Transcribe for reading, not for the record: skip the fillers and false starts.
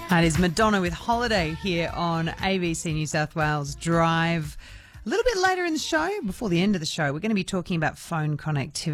It is Madonna with Holiday here on ABC New South Wales Drive. A little bit later in the show, before the end of the show, we're going to be talking about phone connectivity.